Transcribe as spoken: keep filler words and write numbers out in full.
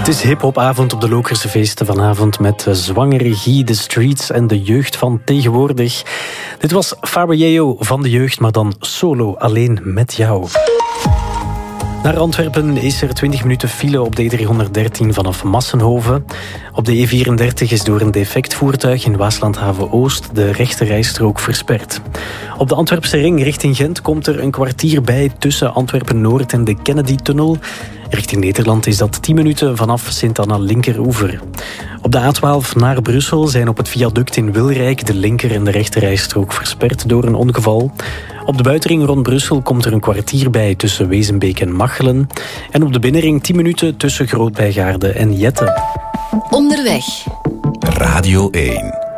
is hiphopavond op de Lokerse feesten vanavond met zwangere Guy, de streets en de jeugd van tegenwoordig. Dit was Faber van de jeugd, maar dan solo, alleen met jou. Naar Antwerpen is er twintig minuten file op de E driehonderddertien vanaf Massenhoven. Op de E vierendertig is door een defect voertuig in Waaslandhaven-Oost de rechte rijstrook versperd. Op de Antwerpse ring richting Gent komt er een kwartier bij tussen Antwerpen-Noord en de Kennedy-tunnel. Richting Nederland is dat tien minuten vanaf Sint-Anna-Linkeroever. Op de A twaalf naar Brussel zijn op het viaduct in Wilrijk de linker- en de rechte rijstrook versperd door een ongeval. Op de buitenring rond Brussel komt er een kwartier bij tussen Wezenbeek en Machelen. En op de binnenring tien minuten tussen Groot-Bijgaarde en Jette. Onderweg. Radio één.